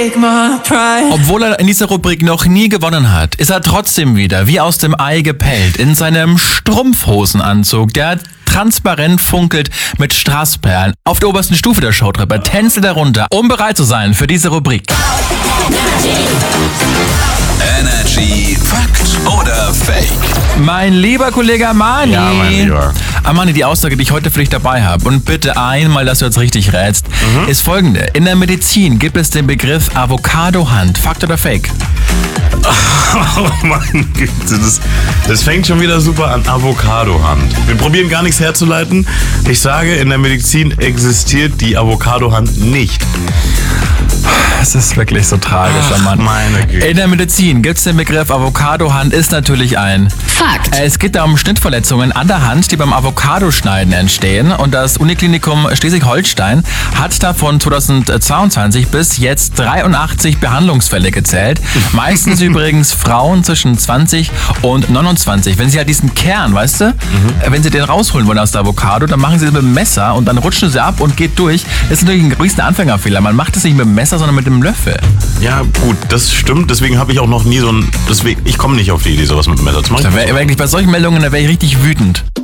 Obwohl er in dieser Rubrik noch nie gewonnen hat, ist er trotzdem wieder wie aus dem Ei gepellt in seinem Strumpfhosenanzug, der transparent funkelt mit Strassperlen. Auf der obersten Stufe der Showtreppe tänzelt er runter, um bereit zu sein für diese Rubrik. Energy Fakt oder Fake? Mein lieber Kollege Armani. Ja, mein Lieber. Armani, die Aussage, die ich heute für dich dabei habe, und bitte einmal, dass du jetzt richtig rätst, ist folgende. In der Medizin gibt es den Begriff Avocado-Hand. Fakt oder Fake? Oh mein Güte, das fängt schon wieder super an. Avocado-Hand. Wir probieren gar nichts herzuleiten. Ich sage, in der Medizin existiert die Avocado-Hand nicht. Das ist wirklich so tragisch, Mann. Meine Güte. In der Medizin gibt es den Begriff Avocado-Hand, ist natürlich ein Fakt. Es geht da um Schnittverletzungen an der Hand, die beim Avocadoschneiden entstehen. Und das Uniklinikum Schleswig-Holstein hat da von 2022 bis jetzt 83 Behandlungsfälle gezählt. Meistens übrigens Frauen zwischen 20 und 29. Wenn sie halt diesen Kern, weißt du, wenn sie den rausholen wollen aus der Avocado, dann machen sie das mit dem Messer und dann rutschen sie ab und geht durch. Das ist natürlich ein riesen Anfängerfehler. Man macht das nicht mit dem Messer, sondern mit dem Löffel. Ja, gut, das stimmt. Deswegen habe ich auch noch nie ich komme nicht auf die Idee, sowas mit dem Messer zu machen. Bei solchen Meldungen, da wäre ich richtig wütend.